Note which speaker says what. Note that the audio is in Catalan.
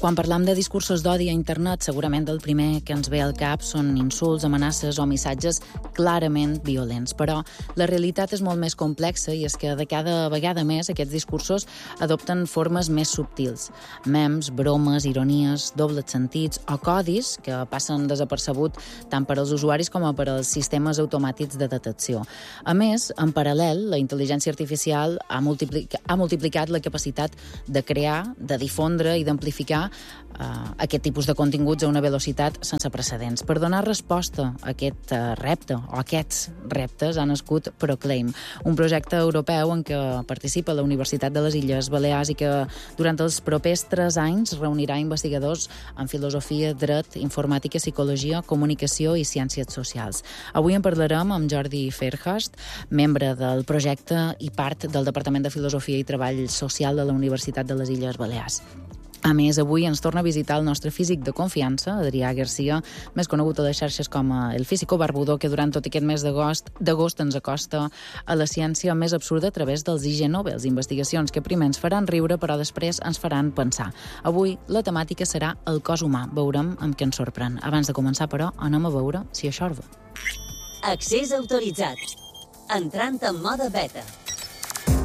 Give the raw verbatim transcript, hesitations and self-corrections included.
Speaker 1: Quan parlam de discursos d'odi a internet, segurament el primer que ens ve al cap són insults, amenaces o missatges clarament violents. Però la realitat és molt més complexa i és que de cada vegada més aquests discursos adopten formes més subtils. Mems, bromes, ironies, dobles sentits o codis que passen desapercebut tant per als usuaris com per als sistemes automàtics de detecció. A més, en paral·lel, la intel·ligència artificial ha, multiplic- ha multiplicat la capacitat de crear, de difondre i d'amplificar uh, aquest tipus de continguts a una velocitat sense precedents. Per donar resposta a aquest uh, repte, o aquests reptes, ha nascut Proclaim, un projecte europeu en què participa la Universitat de les Illes Balears i que durant els propers tres anys reunirà investigadors en filosofia, dret, informàtica, psicologia, comunicació i ciències socials. Avui en parlarem amb Jordi Fairhurst, membre del projecte i part del Departament de Filosofia i Treball Social de la Universitat de les Illes Balears. A més, avui ens torna a visitar el nostre físic de confiança, Adrià Garcia, més conegut a les xarxes com el físico barbudó, que durant tot aquest mes d'agost d'agost ens acosta a la ciència més absurda a través dels I G Nobels, investigacions que primer ens faran riure però després ens faran pensar. Avui la temàtica serà el cos humà. Veurem amb què ens sorprèn. Abans de començar, però, anem a veure si això va.
Speaker 2: Accés autoritzat. Entrant en mode beta.